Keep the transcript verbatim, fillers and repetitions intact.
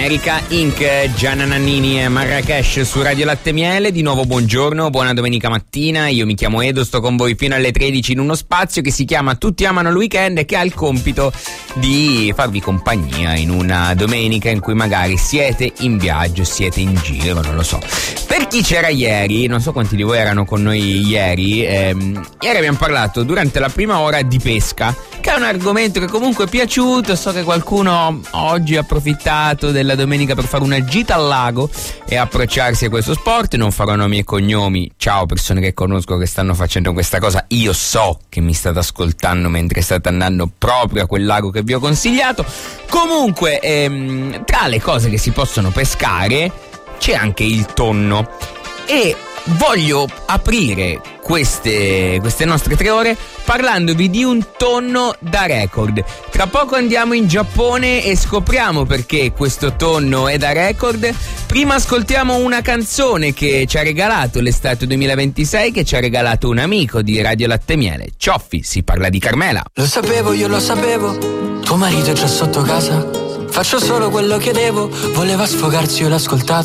America Incorporated, Gianna Nannini e Marrakesh su Radio Latte Miele. Di nuovo buongiorno, buona domenica mattina. Io mi chiamo Edo, sto con voi fino alle tredici in uno spazio che si chiama Tutti amano il weekend e che ha il compito di farvi compagnia in una domenica in cui magari siete in viaggio, siete in giro, non lo so. Per chi c'era ieri, non so quanti di voi erano con noi ieri, ehm, ieri abbiamo parlato durante la prima ora di pesca, che è un argomento che comunque è piaciuto. So che qualcuno oggi ha approfittato della domenica per fare una gita al lago e approcciarsi a questo sport. Non farò nomi e cognomi, ciao persone che conosco che stanno facendo questa cosa, io so che mi state ascoltando mentre state andando proprio a quel lago che vi ho consigliato. Comunque ehm, tra le cose che si possono pescare c'è anche il tonno e voglio aprire queste, queste nostre tre ore parlandovi di un tonno da record. Tra poco andiamo in Giappone e scopriamo perché questo tonno è da record. Prima ascoltiamo una canzone che ci ha regalato l'estate duemilaventisei, che ci ha regalato un amico di Radio Latte Miele, Cioffi. Si parla di Carmela. Lo sapevo, io lo sapevo, tuo marito è già sotto casa. Faccio solo quello che devo, voleva sfogarsi, io l'ho ascoltato.